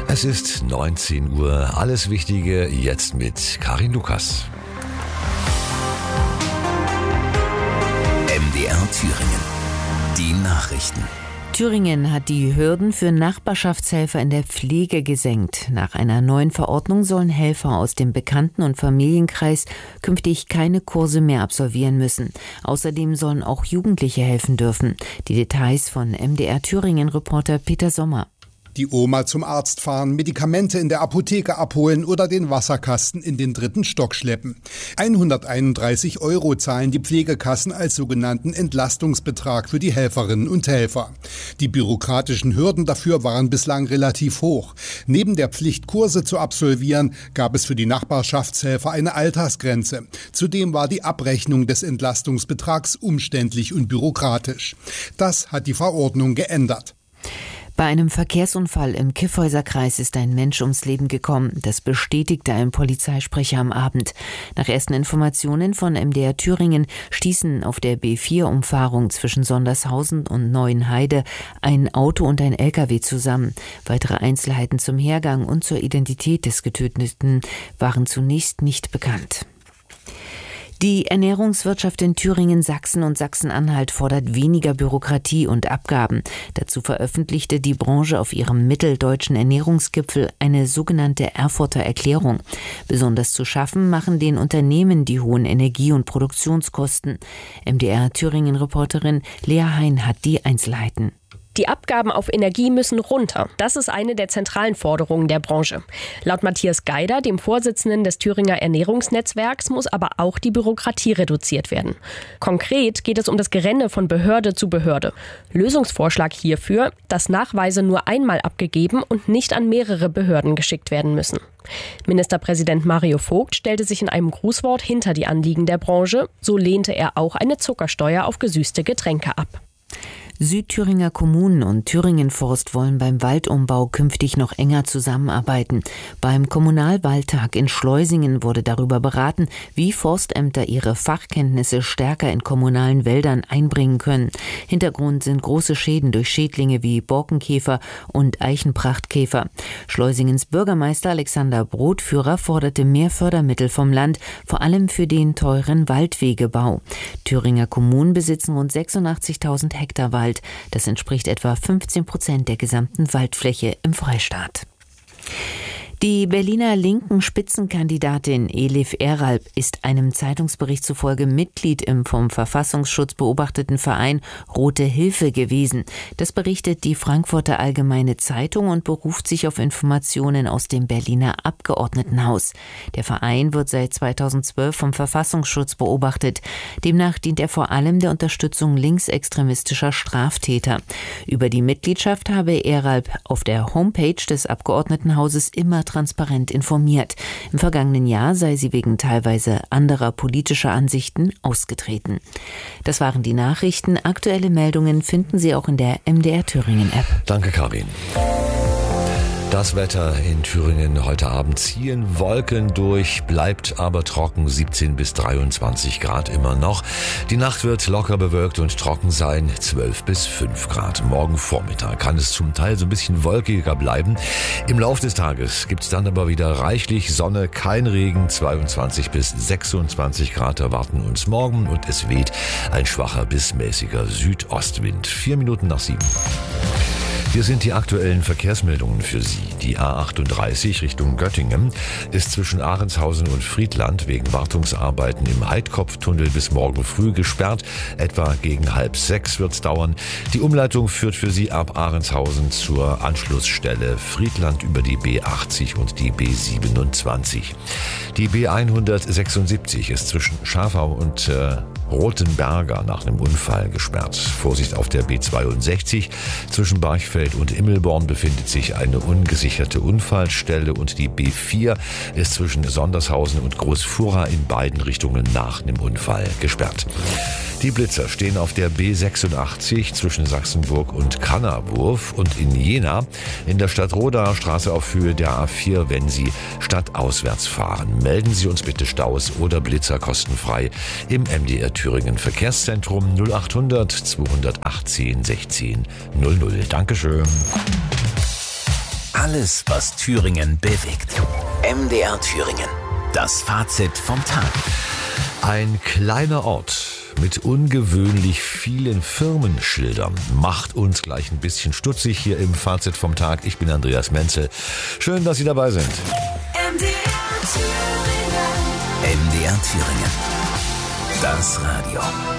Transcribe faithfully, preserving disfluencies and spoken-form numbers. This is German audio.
Es ist neunzehn Uhr. Alles Wichtige jetzt mit Karin Lukas. M D R Thüringen. Die Nachrichten. Thüringen hat die Hürden für Nachbarschaftshelfer in der Pflege gesenkt. Nach einer neuen Verordnung sollen Helfer aus dem Bekannten- und Familienkreis künftig keine Kurse mehr absolvieren müssen. Außerdem sollen auch Jugendliche helfen dürfen. Die Details von M D R Thüringen-Reporter Peter Sommer. Die Oma zum Arzt fahren, Medikamente in der Apotheke abholen oder den Wasserkasten in den dritten Stock schleppen. hunderteinunddreißig Euro zahlen die Pflegekassen als sogenannten Entlastungsbetrag für die Helferinnen und Helfer. Die bürokratischen Hürden dafür waren bislang relativ hoch. Neben der Pflicht, Kurse zu absolvieren, gab es für die Nachbarschaftshelfer eine Altersgrenze. Zudem war die Abrechnung des Entlastungsbetrags umständlich und bürokratisch. Das hat die Verordnung geändert. Bei einem Verkehrsunfall im Kyffhäuserkreis ist ein Mensch ums Leben gekommen. Das bestätigte ein Polizeisprecher am Abend. Nach ersten Informationen von M D R Thüringen stießen auf der B vier Umfahrung zwischen Sondershausen und Neuenheide ein Auto und ein L K W zusammen. Weitere Einzelheiten zum Hergang und zur Identität des Getöteten waren zunächst nicht bekannt. Die Ernährungswirtschaft in Thüringen, Sachsen und Sachsen-Anhalt fordert weniger Bürokratie und Abgaben. Dazu veröffentlichte die Branche auf ihrem mitteldeutschen Ernährungsgipfel eine sogenannte Erfurter Erklärung. Besonders zu schaffen machen den Unternehmen die hohen Energie- und Produktionskosten. M D R Thüringen-Reporterin Lea Hein hat die Einzelheiten. Die Abgaben auf Energie müssen runter. Das ist eine der zentralen Forderungen der Branche. Laut Matthias Geider, dem Vorsitzenden des Thüringer Ernährungsnetzwerks, muss aber auch die Bürokratie reduziert werden. Konkret geht es um das Gerenne von Behörde zu Behörde. Lösungsvorschlag hierfür, dass Nachweise nur einmal abgegeben und nicht an mehrere Behörden geschickt werden müssen. Ministerpräsident Mario Vogt stellte sich in einem Grußwort hinter die Anliegen der Branche. So lehnte er auch eine Zuckersteuer auf gesüßte Getränke ab. Südthüringer Kommunen und Thüringen Forst wollen beim Waldumbau künftig noch enger zusammenarbeiten. Beim Kommunalwaldtag in Schleusingen wurde darüber beraten, wie Forstämter ihre Fachkenntnisse stärker in kommunalen Wäldern einbringen können. Hintergrund sind große Schäden durch Schädlinge wie Borkenkäfer und Eichenprachtkäfer. Schleusingens Bürgermeister Alexander Brotführer forderte mehr Fördermittel vom Land, vor allem für den teuren Waldwegebau. Thüringer Kommunen besitzen rund sechsundachtzigtausend Hektar Wald. Das entspricht etwa fünfzehn Prozent der gesamten Waldfläche im Freistaat. Die Berliner linken Spitzenkandidatin Elif Eralp ist einem Zeitungsbericht zufolge Mitglied im vom Verfassungsschutz beobachteten Verein Rote Hilfe gewesen. Das berichtet die Frankfurter Allgemeine Zeitung und beruft sich auf Informationen aus dem Berliner Abgeordnetenhaus. Der Verein wird seit zweitausendzwölf vom Verfassungsschutz beobachtet. Demnach dient er vor allem der Unterstützung linksextremistischer Straftäter. Über die Mitgliedschaft habe Eralp auf der Homepage des Abgeordnetenhauses immer transparent informiert. Im vergangenen Jahr sei sie wegen teilweise anderer politischer Ansichten ausgetreten. Das waren die Nachrichten. Aktuelle Meldungen finden Sie auch in der M D R Thüringen App. Danke, Karin. Das Wetter in Thüringen heute Abend: ziehen Wolken durch, bleibt aber trocken, siebzehn bis dreiundzwanzig Grad immer noch. Die Nacht wird locker bewölkt und trocken sein, zwölf bis fünf Grad. Morgen Vormittag kann es zum Teil so ein bisschen wolkiger bleiben. Im Laufe des Tages gibt es dann aber wieder reichlich Sonne, kein Regen, zweiundzwanzig bis sechsundzwanzig Grad erwarten uns morgen und es weht ein schwacher bis mäßiger Südostwind. Vier Minuten nach sieben. Hier sind die aktuellen Verkehrsmeldungen für Sie. Die A achtunddreißig Richtung Göttingen ist zwischen Ahrenshausen und Friedland wegen Wartungsarbeiten im Heidkopftunnel bis morgen früh gesperrt. Etwa gegen halb sechs wird es dauern. Die Umleitung führt für Sie ab Ahrenshausen zur Anschlussstelle Friedland über die B achtzig und die B siebenundzwanzig. Die B hundertsechsundsiebzig ist zwischen Schafau und äh, Rothenberger nach einem Unfall gesperrt. Vorsicht auf der B zweiundsechzig. Zwischen Barchfeld und Immelborn befindet sich eine ungesicherte Unfallstelle und die B vier ist zwischen Sondershausen und Großfurra in beiden Richtungen nach einem Unfall gesperrt. Die Blitzer stehen auf der B sechsundachtzig zwischen Sachsenburg und Kannerwurf und in Jena in der Stadtrodaer Straße auf Höhe der A vier, wenn Sie stadtauswärts fahren. Melden Sie uns bitte Staus oder Blitzer kostenfrei im M D R Thüringen Verkehrszentrum null achthundert zweihundertachtzehn sechzehn null null. Dankeschön. Alles, was Thüringen bewegt. M D R Thüringen. Das Fazit vom Tag. Ein kleiner Ort mit ungewöhnlich vielen Firmenschildern macht uns gleich ein bisschen stutzig hier im Fazit vom Tag. Ich bin Andreas Menzel. Schön, dass Sie dabei sind. M D R Thüringen. M D R Thüringen. Das Radio.